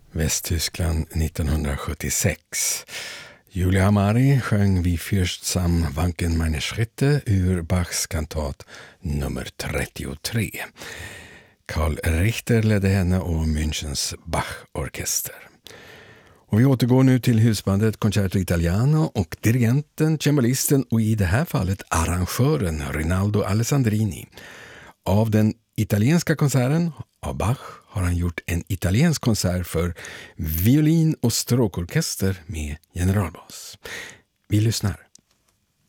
Västtyskland 1976. Julia Amari sjöng Vi fürstsam wanken meine Schritte ur Bachs kantat nummer 33. Karl Richter ledde henne och Münchens Bach-orkester. Och vi återgår nu till husbandet Concerto Italiano och dirigenten, cembalisten och i det här fallet arrangören Rinaldo Alessandrini. Av den italienska konserten av Bach har han gjort en italiensk konsert för violin och stråkorkester med generalbas. Vi lyssnar.